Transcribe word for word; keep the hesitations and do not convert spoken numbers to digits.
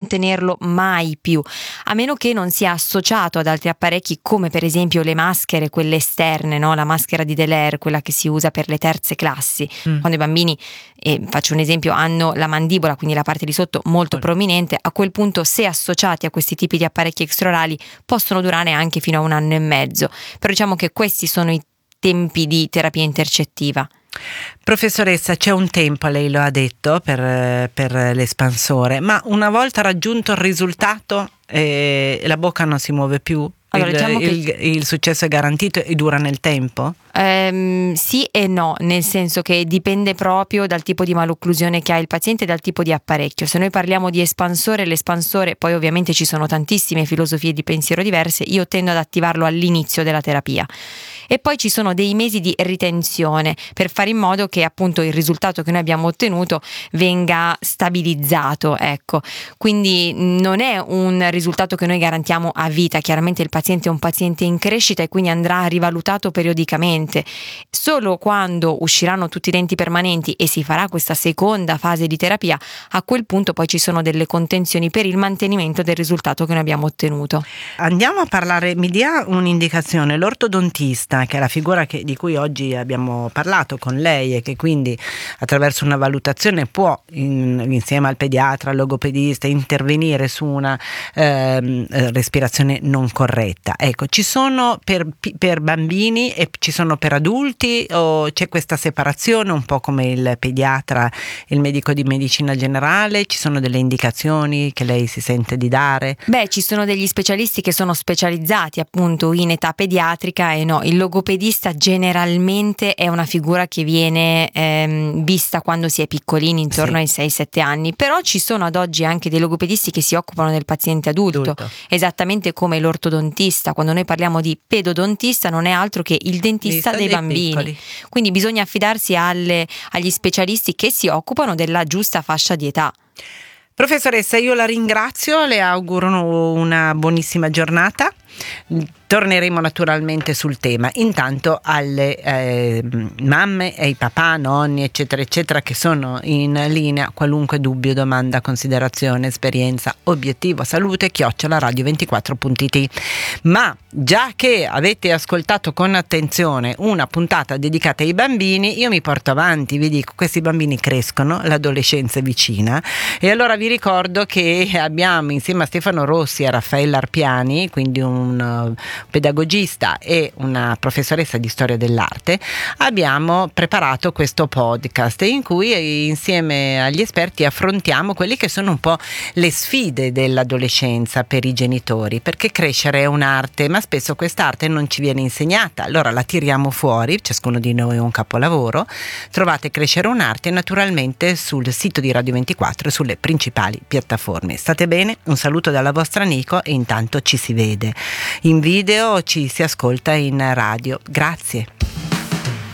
tenerlo mai più, a meno che non sia associato ad altri apparecchi come per esempio le maschere, quelle esterne, no? La maschera di Daler, quella che si usa per le terze classi, mm. quando i bambini, eh, faccio un esempio, hanno la mandibola, quindi la parte di sotto molto mm. prominente, a quel punto se associati a questi tipi di apparecchi extraorali possono durare anche fino a un anno e mezzo, però diciamo che questi sono i tempi di terapia intercettiva. Professoressa, c'è un tempo, lei lo ha detto, per, per l'espansore, ma una volta raggiunto il risultato eh, la bocca non si muove più? Allora, il, diciamo il, che il successo è garantito e dura nel tempo? Um, sì e no, nel senso che dipende proprio dal tipo di malocclusione che ha il paziente e dal tipo di apparecchio. Se noi parliamo di espansore, l'espansore, poi ovviamente ci sono tantissime filosofie di pensiero diverse, io tendo ad attivarlo all'inizio della terapia. E poi ci sono dei mesi di ritenzione per fare in modo che appunto il risultato che noi abbiamo ottenuto venga stabilizzato, ecco. Quindi non è un risultato che noi garantiamo a vita, chiaramente il paziente è un paziente in crescita e quindi andrà rivalutato periodicamente. Solo quando usciranno tutti i denti permanenti e si farà questa seconda fase di terapia, a quel punto poi ci sono delle contenzioni per il mantenimento del risultato che noi abbiamo ottenuto. Andiamo a parlare, mi dia un'indicazione, l'ortodontista, che è la figura che, di cui oggi abbiamo parlato con lei e che quindi attraverso una valutazione può in, insieme al pediatra, al logopedista intervenire su una eh, respirazione non corretta. Ecco, ci sono per, per bambini e ci sono per adulti, o c'è questa separazione un po' come il pediatra e il medico di medicina generale? Ci sono delle indicazioni che lei si sente di dare? Beh, ci sono degli specialisti che sono specializzati appunto in età pediatrica e no, il logopedista generalmente è una figura che viene ehm, vista quando si è piccolini, intorno sì. ai sei sette anni, però ci sono ad oggi anche dei logopedisti che si occupano del paziente adulto, adulto. esattamente come l'ortodontista. Quando noi parliamo di pedodontista non è altro che il dentista dei, dei bambini, piccoli. Quindi bisogna affidarsi alle, agli specialisti che si occupano della giusta fascia di età. Professoressa, io la ringrazio, le auguro una buonissima giornata. Torneremo naturalmente sul tema. Intanto alle eh, mamme e ai papà, nonni eccetera eccetera che sono in linea, qualunque dubbio, domanda, considerazione, esperienza, obiettivo salute chiocciola radio ventiquattro punto it. Ma già che avete ascoltato con attenzione una puntata dedicata ai bambini, io mi porto avanti, vi dico, questi bambini crescono, l'adolescenza è vicina, e allora vi ricordo che abbiamo insieme a Stefano Rossi e a Raffaella Arpiani, quindi un un pedagogista e una professoressa di storia dell'arte, abbiamo preparato questo podcast in cui insieme agli esperti affrontiamo quelli che sono un po' le sfide dell'adolescenza per i genitori, perché crescere è un'arte, ma spesso quest'arte non ci viene insegnata, allora la tiriamo fuori, ciascuno di noi è un capolavoro. Trovate Crescere è un'arte naturalmente sul sito di Radio ventiquattro e sulle principali piattaforme. State bene, un saluto dalla vostra Nico e intanto ci si vede in video, ci si ascolta in radio. Grazie.